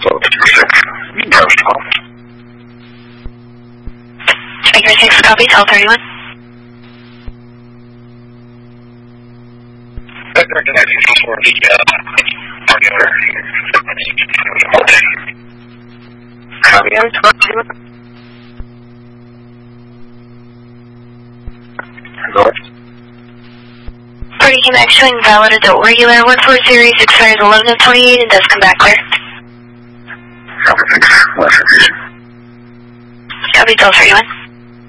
Figure 6 copies, all 31. Copy, I'm 12. Hello? Party came back showing valid adult regular 14 series expires 11 of 28 and does come back clear. Copy, thanks. Last information. Copy, all 31.